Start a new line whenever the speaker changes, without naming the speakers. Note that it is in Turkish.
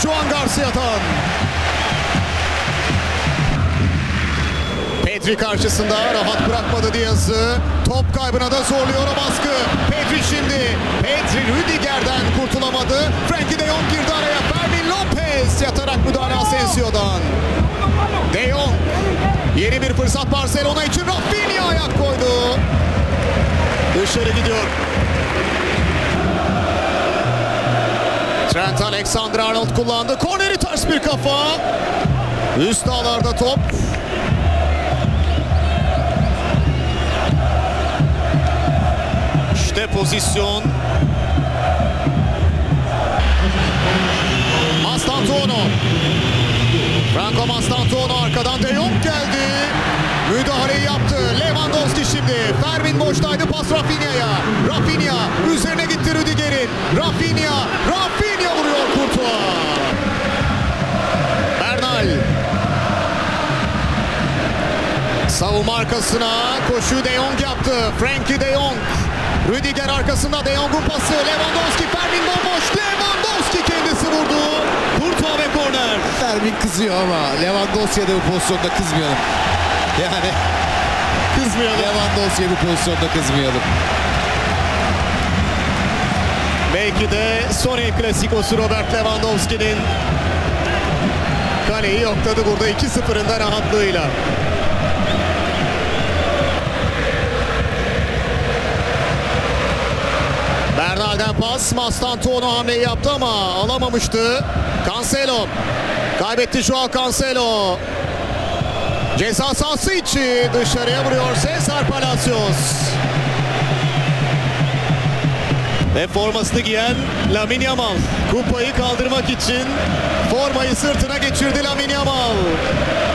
Juan Garcia'dan. Pedri karşısında rahat bırakmadı Diaz'ı. Top kaybına da zorluyor o baskı. Pedri şimdi. Pedri Rüdiger'den kurtulamadı. Frenkie de Jong girdi araya. Fermin Lopez yatarak müdahale Asensio'dan. De Jong. Yeni bir fırsat Barcelona için. Rafinha ayak koydu. Dışarı gidiyor. Trent Alexander-Arnold kullandı. Korneri ters bir kafa. Üst ağlarda top. İşte pozisyon. Mastantuono. Franco Mastantuono arkadan De Jong geldi. Müdahaleyi yaptı. Lewandowski şimdi. Fermin boştaydı. Pas Rafinha'ya. Rafinha üzerine gitti Rüdiger'in. Rafinha vuruyor Courtois. Bernal. Savunma arkasına koşu De Jong yaptı. Frenkie De Jong. Rüdiger arkasında De Jong'un pası. Lewandowski, Fermin bomboş. Lewandowski kendisi vurdu. Courtois ve korner.
Fermin kızıyor ama Lewandowski'ye de bu pozisyonda kızmayalım. Yani
Kızmayalım.
Lewandowski'ye bu pozisyonda kızmayalım.
Belki de son El Clasico'su Robert Lewandowski'nin. Kaleyi yokladı burada 2-0'ın da rahatlığıyla. Bernal'den pas. Mastantuono hamleyi yaptı ama alamamıştı. Cancelo. Kaybetti Joao Cancelo. Ceza sahası içi dışarıya vuruyor Cesar Palacios. Ve formasını giyen Lamine Yamal. Kupayı kaldırmak için formayı sırtına geçirdi Lamine Yamal.